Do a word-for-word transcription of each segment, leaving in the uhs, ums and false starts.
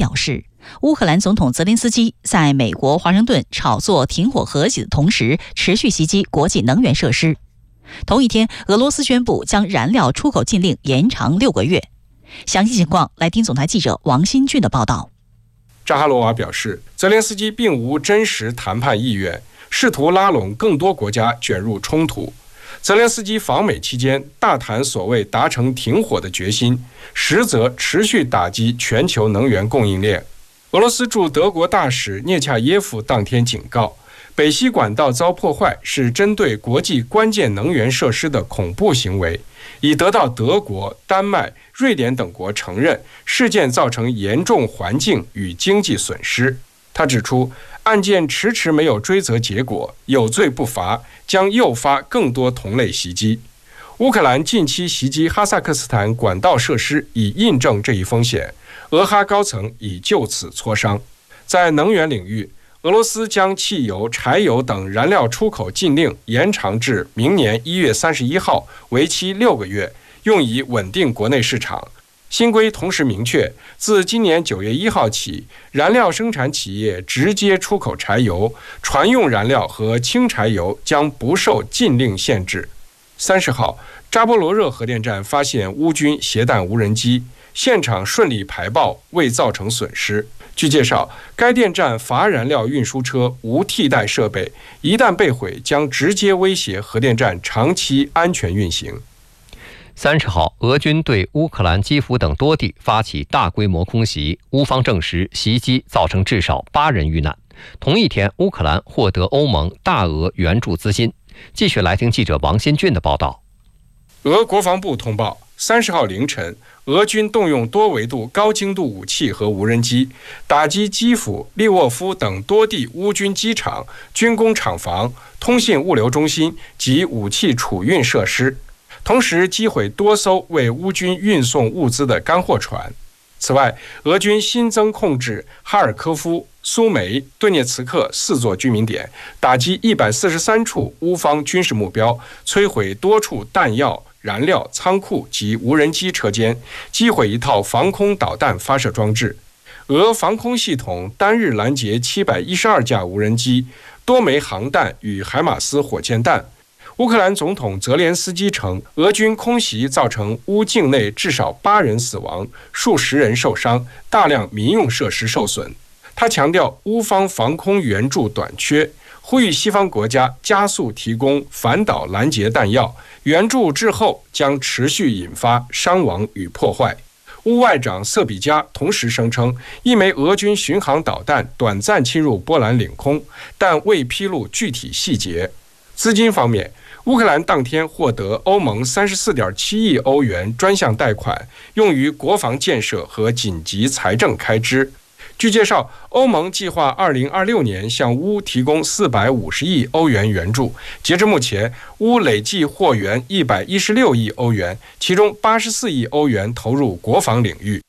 表示，乌克兰总统泽连斯基在美国华盛顿炒作停火和解的同时，持续袭击国际能源设施。同一天，俄罗斯宣布将燃料出口禁令延长六个月。详细情况，来听总台记者王新俊的报道。 扎哈罗娃表示，泽连斯基并无真实谈判意愿，试图拉拢更多国家卷入冲突。泽连斯基访美期间大谈所谓达成停火的决心，实则持续打击全球能源供应链。俄罗斯驻德国大使涅恰耶夫当天警告，北溪管道遭破坏是针对国际关键能源设施的恐怖行为，已得到德国、丹麦、瑞典等国承认事件造成严重环境与经济损失。他指出，案件迟迟没有追责结果，有罪不罚，将诱发更多同类袭击。乌克兰近期袭击哈萨克斯坦管道设施，以印证这一风险。俄哈高层已就此磋商。在能源领域，俄罗斯将汽油、柴油等燃料出口禁令延长至明年一月三十一号，为期六个月，用以稳定国内市场。新规同时明确，自今年九月一号起，燃料生产企业直接出口柴油、船用燃料和轻柴油将不受禁令限制。三十号，扎波罗热核电站发现乌军携弹无人机，现场顺利排爆，未造成损失。据介绍，该电站乏燃料运输车无替代设备，一旦被毁，将直接威胁核电站长期安全运行。 三十号，俄军对乌克兰基辅等多地发起大规模空袭，乌方证实袭击造成至少八人遇难。同一天，乌克兰获得欧盟大额援助资金。继续来听记者王新俊的报道。 俄国防部通报，三十号凌晨，俄军动用多维度高精度武器和无人机，打击基辅、利沃夫等多地乌军机场、军工厂房、通信物流中心及武器储运设施，同时击毁多艘为乌军运送物资的干货船。此外，俄军新增控制哈尔科夫、苏梅、顿涅茨克四座居民点，打击一百四十三处乌方军事目标，摧毁多处弹药、燃料仓库及无人机车间，击毁一套防空导弹发射装置。俄防空系统单日拦截七百一十二架无人机、多枚航弹与海马斯火箭弹。乌克兰总统泽连斯基称，俄军空袭造成乌境内至少八人死亡，数十人受伤，大量民用设施受损。他强调，乌方防空援助短缺，呼吁西方国家加速提供反导拦截弹药，援助滞后将持续引发伤亡与破坏。乌外长瑟比加同时声称，一枚俄军巡航导弹短暂侵入波兰领空，但未披露具体细节。资金方面，乌克兰当天获得欧盟 三十四点七亿欧元专项贷款，用于国防建设和紧急财政开支。据介绍，欧盟计划二零二六年向乌提供四百五十亿欧元援助，截至目前，乌累计获援一百一十六亿欧元，其中八十四亿欧元投入国防领域。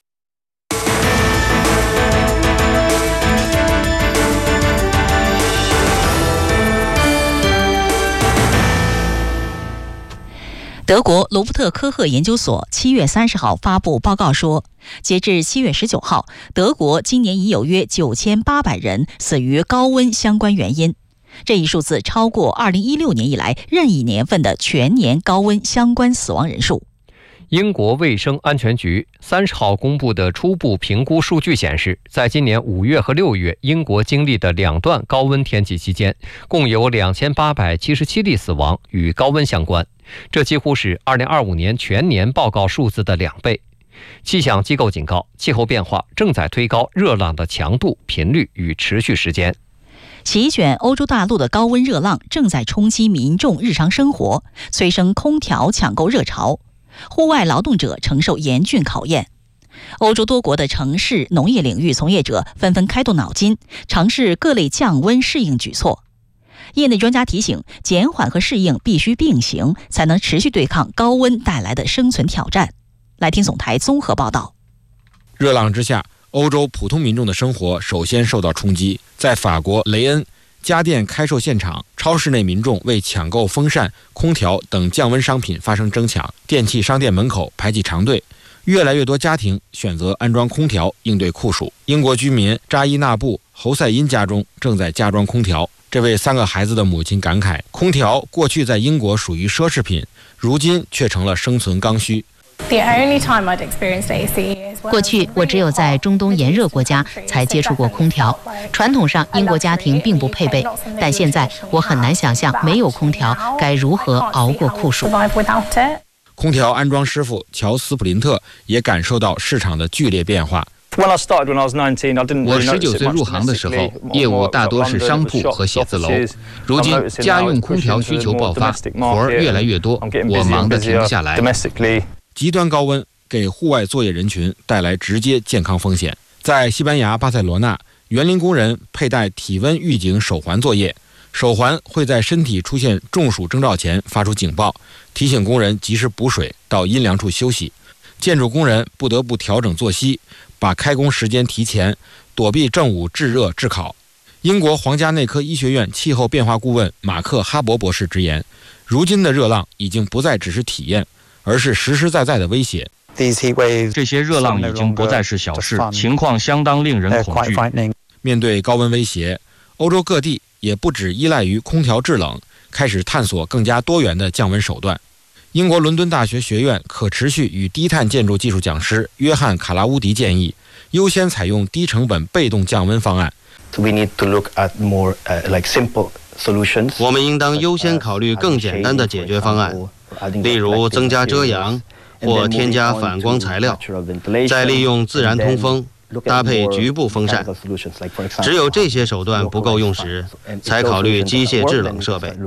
德国罗伯特科赫研究所七月三十号发布报告说，截至七月十九号，德国今年已有约九千八百人死于高温相关原因，这一数字超过二零一六年以来任意年份的全年高温相关死亡人数。 英国卫生安全局三十号公布的初步评估数据显示，在今年五月和六月英国经历的两段高温天气期间，共有两千八百七十七例死亡与高温相关，这几乎是二零二五年全年报告数字的两倍。气象机构警告，气候变化正在推高热浪的强度、频率与持续时间。 席卷欧洲大陆的高温热浪正在冲击民众日常生活，催生空调抢购热潮。户外劳动者承受严峻考验，欧洲多国的城市农业领域从业者纷纷开动脑筋，尝试各类降温适应举措。业内专家提醒，减缓和适应必须并行，才能持续对抗高温带来的生存挑战。来听总台综合报道。 热浪之下，欧洲普通民众的生活首先受到冲击。在法国雷恩，家电开售现场，超市内民众为抢购风扇、空调等降温商品发生争抢，电器商店门口排起长队。 越来越多家庭选择安装空调应对酷暑。英国居民扎伊纳布·侯赛因家中正在加装空调。这位三个孩子的母亲感慨，空调过去在英国属于奢侈品，如今却成了生存刚需。 过去我只有在中东炎热国家才接触过空调，传统上英国家庭并不配备，但现在我很难想象没有空调该如何熬过酷暑。 空调安装师傅乔斯普林特也感受到市场的剧烈变化。 我十九岁入行的时候，业务大多是商铺和写字楼。如今家用空调需求爆发，活儿越来越多，我忙得停不下来。 极端高温给户外作业人群带来直接健康风险。在西班牙巴塞罗那，园林工人佩戴体温预警手环作业，手环会在身体出现中暑征兆前发出警报，提醒工人及时补水，到阴凉处休息。建筑工人不得不调整作息，把开工时间提前，躲避正午炙热炙烤。英国皇家内科医学院气候变化顾问马克·哈伯博士直言，如今的热浪已经不再只是体验，而是实实在在的威胁。 这些热浪已经不再是小事，情况相当令人恐惧。 面对高温威胁，欧洲各地也不只依赖于空调制冷，开始探索更加多元的降温手段。英国伦敦大学学院可持续与低碳建筑技术讲师约翰·卡拉乌迪建议，优先采用低成本被动降温方案。 我们应当优先考虑更简单的解决方案，例如增加遮阳或添加反光材料，再利用自然通风，搭配局部风扇。只有这些手段不够用时，才考虑机械制冷设备。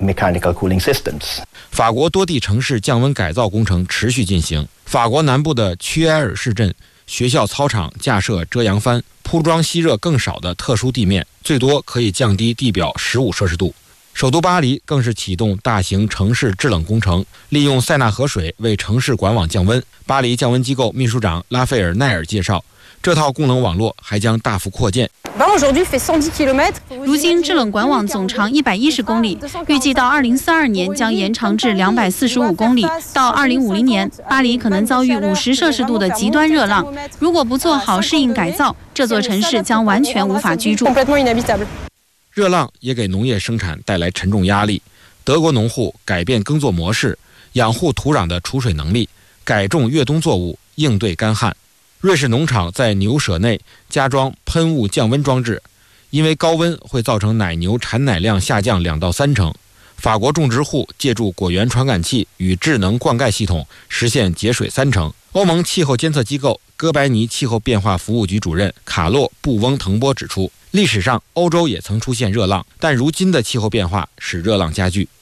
法国多地城市降温改造工程持续进行。法国南部的屈埃尔市镇，学校操场架设遮阳帆，铺装吸热更少的特殊地面，最多可以降低地表十五摄氏度。首都巴黎更是启动大型城市制冷工程，利用塞纳河水为城市管网降温。巴黎降温机构秘书长拉斐尔奈尔介绍，这套功能网络还将大幅扩建。 如今制冷管网总长一百一十公里，预计到二零四二年将延长至两百四十五公里。到二零五零年，巴黎可能遭遇五十摄氏度的极端热浪。如果不做好适应改造，这座城市将完全无法居住。 热浪也给农业生产带来沉重压力。德国农户改变耕作模式，养护土壤的储水能力，改种越冬作物，应对干旱。瑞士农场在牛舍内加装喷雾降温装置，因为高温会造成奶牛产奶量下降两到三成。法国种植户借助果园传感器与智能灌溉系统实现节水三成。欧盟气候监测机构哥白尼气候变化服务局主任卡洛·布翁滕波指出，历史上欧洲也曾出现热浪，但如今的气候变化使热浪加剧。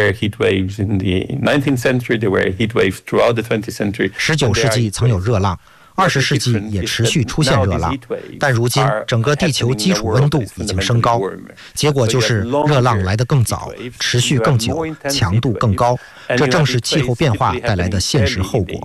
十九世纪曾有热浪，二十世纪也持续出现热浪，但如今整个地球基础温度已经升高，结果就是热浪来得更早，持续更久，强度更高，这正是气候变化带来的现实后果。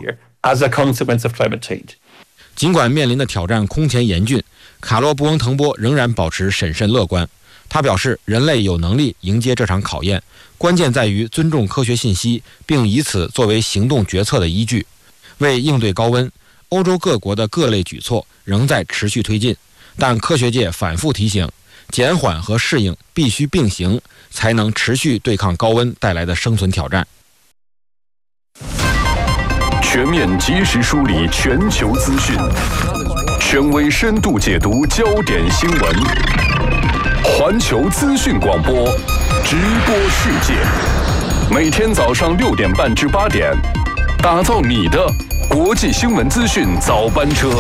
尽管面临的挑战空前严峻，卡洛·布翁滕波仍然保持审慎乐观。他表示，人类有能力迎接这场考验，关键在于尊重科学信息，并以此作为行动决策的依据。为应对高温，欧洲各国的各类举措仍在持续推进，但科学界反复提醒，减缓和适应必须并行，才能持续对抗高温带来的生存挑战。 全面及时梳理全球资讯，权威深度解读焦点新闻，环球资讯广播，直播世界。每天早上六点半至八点，打造你的国际新闻资讯早班车。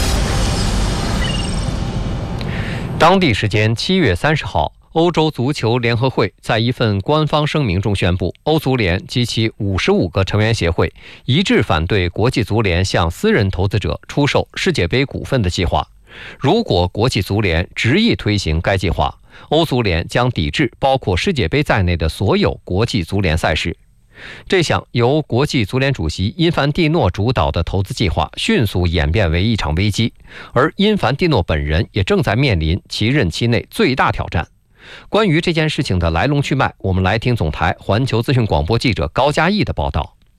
当地时间七月三十号，欧洲足球联合会在一份官方声明中宣布，欧足联及其五十五个成员协会一致反对国际足联向私人投资者出售世界杯股份的计划。如果国际足联执意推行该计划，欧足联将抵制包括世界杯在内的所有国际足联赛事。这项由国际足联主席因凡蒂诺主导的投资计划迅速演变为一场危机，而因凡蒂诺本人也正在面临其任期内最大挑战。关于这件事情的来龙去脉，我们来听总台环球资讯广播记者高嘉毅的报道。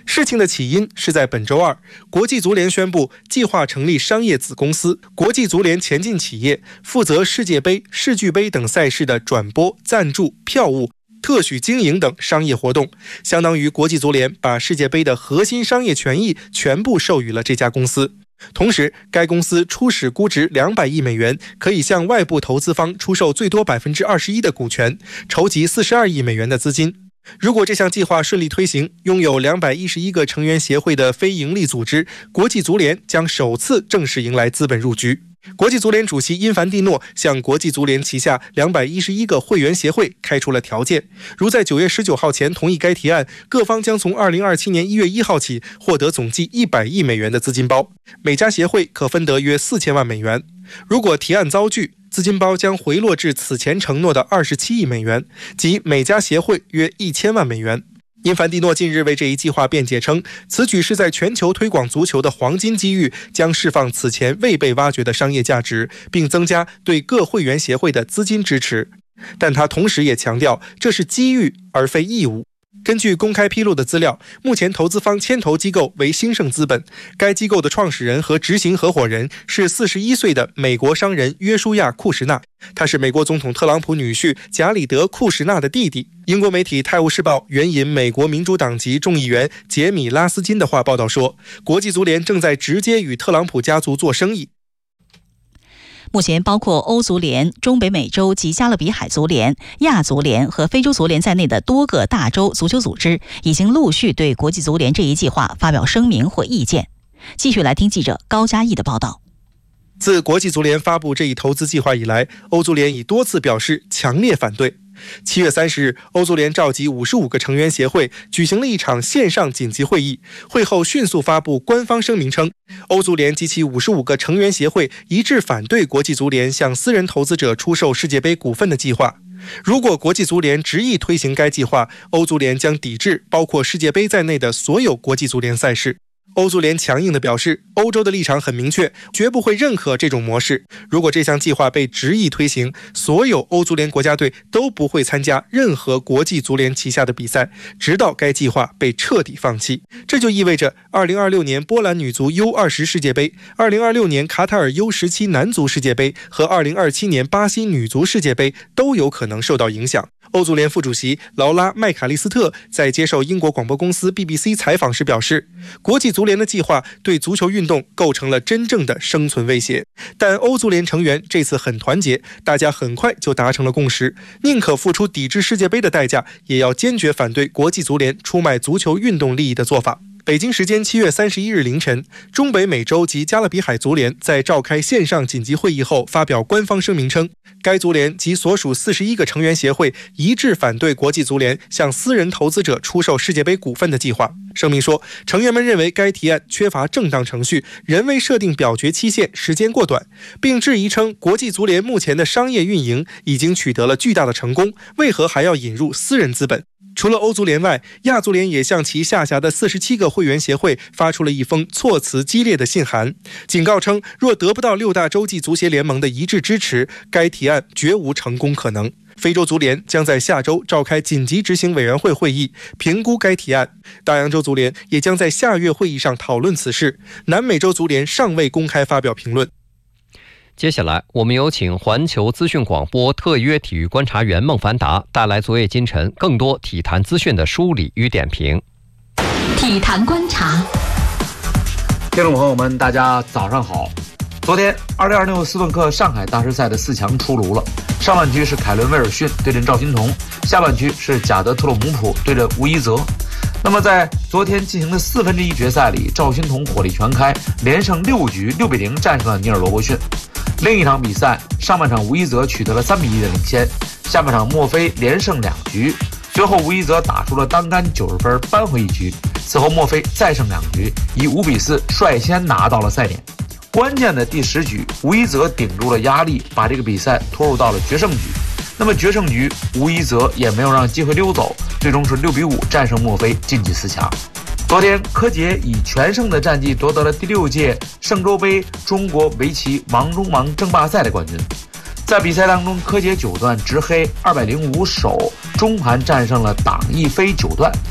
事情的起因是在本周二，国际足联宣布计划成立商业子公司国际足联前进企业，负责世界杯、世俱杯等赛事的转播、赞助、票务、特许经营等商业活动，相当于国际足联把世界杯的核心商业权益全部授予了这家公司。同时，该公司初始估值两百亿美元，可以向外部投资方出售最多 百分之二十一 的股权，筹集四十二亿美元的资金。如果这项计划顺利推行，拥有两百一十一个成员协会的非营利组织国际足联将首次正式迎来资本入局。国际足联主席因凡蒂诺向国际足联旗下两百一十一个会员协会开出了条件，如在九月十九号前同意该提案，各方将从二零二七年一月一号起获得总计一百亿美元的资金包，每家协会可分得约四千万美元。如果提案遭拒，资金包将回落至此前承诺的二十七亿美元，即每家协会约一千万美元。因凡蒂诺近日为这一计划辩解称，此举是在全球推广足球的黄金机遇，将释放此前未被挖掘的商业价值，并增加对各会员协会的资金支持。但他同时也强调，这是机遇而非义务。根据公开披露的资料，目前投资方牵头机构为兴盛资本，该机构的创始人和执行合伙人是四十一岁的美国商人约书亚·库什纳，他是美国总统特朗普女婿贾里德·库什纳的弟弟。英国媒体《泰晤士报》援引美国民主党籍众议员杰米·拉斯金的话报道说，国际足联正在直接与特朗普家族做生意。 目前，包括欧足联、中北美洲及加勒比海足联、亚足联和非洲足联在内的多个大洲足球组织已经陆续对国际足联这一计划发表声明或意见。继续来听记者高嘉毅的报道。 自国际足联发布这一投资计划以来，欧足联已多次表示强烈反对。七月三十日，欧足联召集五十五个成员协会举行了一场线上紧急会议，会后迅速发布官方声明称，欧足联及其五十五个成员协会一致反对国际足联向私人投资者出售世界杯股份的计划。如果国际足联执意推行该计划，欧足联将抵制包括世界杯在内的所有国际足联赛事。欧足联强硬地表示，欧洲的立场很明确，绝不会认可这种模式。如果这项计划被执意推行，所有欧足联国家队都不会参加任何国际足联旗下的比赛，直到该计划被彻底放弃。这就意味着二零二六年波兰女足 U 二十 世界杯、二零二六年卡塔尔 U 十七 男足世界杯和二零二七年巴西女足世界杯都有可能受到影响。欧足联副主席劳拉·麦卡利斯特在接受英国广播公司 B B C 采访时表示，国际足联的计划对足球运动构成了真正的生存威胁。但欧足联成员这次很团结，大家很快就达成了共识，宁可付出抵制世界杯的代价，也要坚决反对国际足联出卖足球运动利益的做法。北京时间七月三十一日凌晨，中北美洲及加勒比海足联在召开线上紧急会议后发表官方声明称，该足联及所属四十一个成员协会一致反对国际足联向私人投资者出售世界杯股份的计划。声明说，成员们认为该提案缺乏正当程序，人为设定表决期限时间过短，并质疑称国际足联目前的商业运营已经取得了巨大的成功，为何还要引入私人资本？除了欧足联外，亚足联也向其下辖的四十七个会员协会发出了一封措辞激烈的信函，警告称若得不到六大洲际足协联盟的一致支持，该提案绝无成功可能。非洲足联将在下周召开紧急执行委员会会议，评估该提案。大洋洲足联也将在下月会议上讨论此事。南美洲足联尚未公开发表评论。 接下来，我们有请环球资讯广播特约体育观察员孟凡达带来昨夜今晨更多体坛资讯的梳理与点评。 体坛观察， 听众朋友们，大家早上好。昨天，二零二六斯顿克上海大师赛的四强出炉了。上半区是凯伦威尔逊对阵赵心童，下半区是贾德特洛姆普对阵吴一泽。那么在昨天进行的四分之一决赛里，赵心童火力全开，连胜六局，六比零战胜了尼尔罗伯逊。另一场比赛，上半场吴一泽取得了三比一的领先，下半场墨菲连胜两局，随后吴一泽打出了单杆九十分，扳回一局。此后墨菲再胜两局，以五比四率先拿到了赛点。关键的第十局，吴一泽顶住了压力，把这个比赛拖入到了决胜局。那么决胜局，吴一泽也没有让机会溜走，最终是六比五战胜墨菲，晋级四强。昨天，柯洁以全胜的战绩夺得了第六届圣周杯中国围棋王中王争霸赛的冠军。在比赛当中，柯洁九段直黑二百零五手，中盘战胜了党亦飞九段。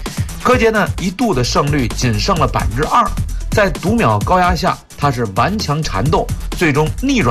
柯洁呢一度的胜率仅剩了百分之二，在读秒高压下，他是顽强缠斗，最终逆转。